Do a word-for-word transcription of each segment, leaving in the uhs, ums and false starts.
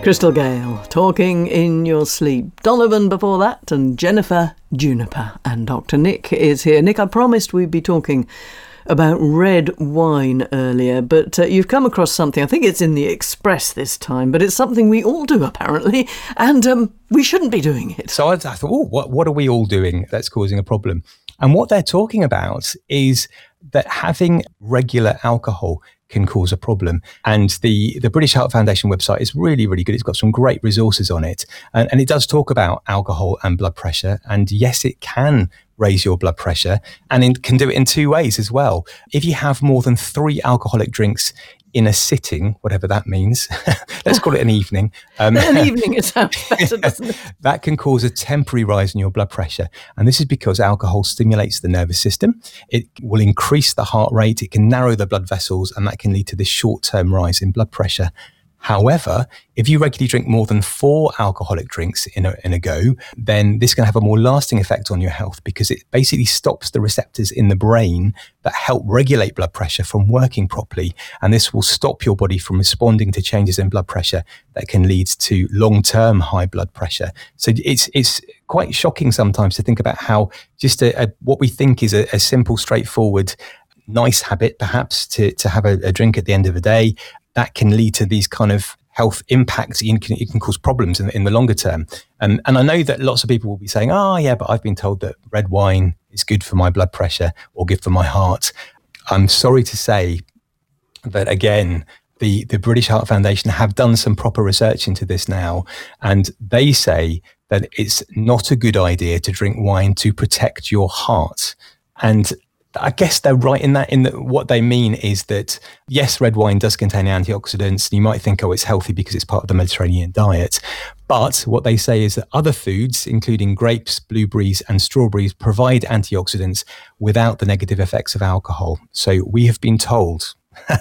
Crystal Gale, Talking in Your Sleep. Donovan before that, and Jennifer Juniper. And Doctor Nick is here. Nick, I promised we'd be talking about red wine earlier, but uh, you've come across something. I think it's in the Express this time, but it's something we all do apparently, and um, we shouldn't be doing it. So I, I thought, oh, what, what are we all doing that's causing a problem? And what they're talking about is that having regular alcohol can cause a problem. And the, the British Heart Foundation website is really, really good. It's got some great resources on it. And, and it does talk about alcohol and blood pressure. And yes, it can raise your blood pressure, and it can do it in two ways as well. If you have more than three alcoholic drinks in a sitting, whatever that means, let's call it an evening. Um, an evening, it sounds better, doesn't it? That can cause a temporary rise in your blood pressure. And this is because alcohol stimulates the nervous system. It will increase the heart rate. It can narrow the blood vessels, and that can lead to this short-term rise in blood pressure. However, if you regularly drink more than four alcoholic drinks in a, in a go, then this can have a more lasting effect on your health, because it basically stops the receptors in the brain that help regulate blood pressure from working properly. And this will stop your body from responding to changes in blood pressure that can lead to long-term high blood pressure. So it's it's quite shocking sometimes to think about how just a, a, what we think is a, a simple, straightforward, nice habit, perhaps, to, to have a, a drink at the end of the day, that can lead to these kind of health impacts. It can, it can cause problems in, in the longer term. Um, and I know that lots of people will be saying, oh, yeah, but I've been told that red wine is good for my blood pressure or good for my heart. I'm sorry to say that, again, the, the British Heart Foundation have done some proper research into this now. And they say that it's not a good idea to drink wine to protect your heart. And I guess they're right in that, in that what they mean is that, yes, red wine does contain antioxidants. You might think, oh, it's healthy because it's part of the Mediterranean diet. But what they say is that other foods, including grapes, blueberries and strawberries, provide antioxidants without the negative effects of alcohol. So we have been told.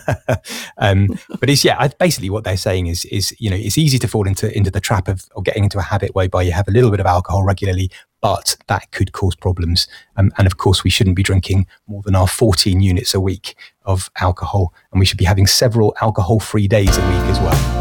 um, but it's, yeah, basically what they're saying is, is, you know, it's easy to fall into, into the trap of, of getting into a habit whereby you have a little bit of alcohol regularly, but that could cause problems. Um, and of course, we shouldn't be drinking more than our fourteen units a week of alcohol. And we should be having several alcohol-free days a week as well.